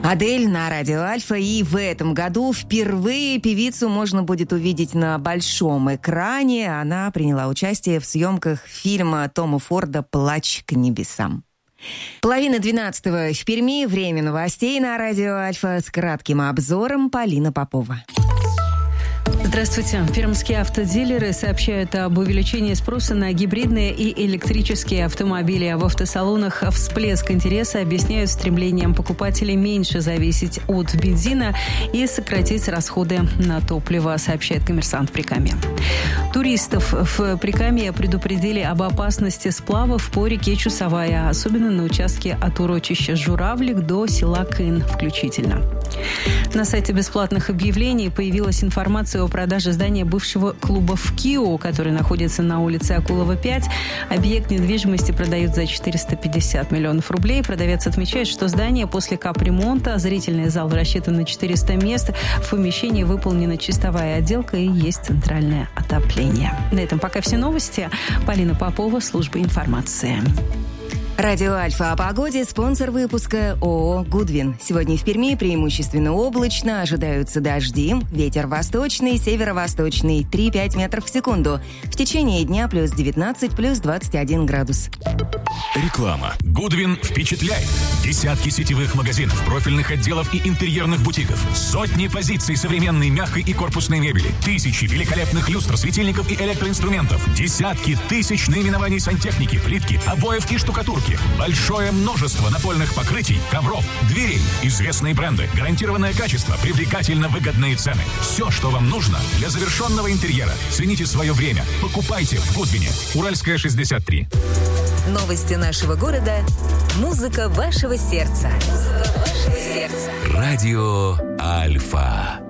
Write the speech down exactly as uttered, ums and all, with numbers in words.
Адель на радио Альфа, и в этом году впервые певицу можно будет увидеть на большом экране. Она приняла участие в съемках фильма Тома Форда «Плач к небесам». Половина двенадцатого в Перми. Время новостей на радио Альфа с кратким обзором. Полина Попова. Здравствуйте. Пермские автодилеры сообщают об увеличении спроса на гибридные и электрические автомобили. А в автосалонах всплеск интереса объясняют стремлением покупателей меньше зависеть от бензина и сократить расходы на топливо, сообщает «Коммерсант» в Прикамье. Туристов в Прикамье предупредили об опасности сплавов по реке Чусовая, особенно на участке от урочища Журавлик до села Кын включительно. На сайте бесплатных объявлений появилась информация о продаже здания бывшего клуба «ВКИО», который находится на улице Акулова, пять. Объект недвижимости продают за четыреста пятьдесят миллионов рублей. Продавец отмечает, что здание после капремонта, зрительный зал рассчитан на четыреста мест, в помещении выполнена чистовая отделка и есть центральное отопление. На этом пока все новости. Полина Попова, служба информации. Радио Альфа о погоде, спонсор выпуска ООО «Гудвин». Сегодня в Перми преимущественно облачно, ожидаются дожди, ветер восточный, северо-восточный, три-пять метров в секунду. В течение дня плюс девятнадцать, плюс двадцать один градус. Реклама. «Гудвин» впечатляет. Десятки сетевых магазинов, профильных отделов и интерьерных бутиков. Сотни позиций современной мягкой и корпусной мебели. Тысячи великолепных люстр, светильников и электроинструментов. Десятки тысяч наименований сантехники, плитки, обоев и штукатурки. Большое множество напольных покрытий, ковров, дверей. Известные бренды, гарантированное качество, привлекательно выгодные цены. Все, что вам нужно для завершенного интерьера. Цените свое время. Покупайте в Гудвине. Уральская, шестьдесят три. Новости нашего города. Музыка вашего сердца. Музыка вашего сердца. Радио Альфа.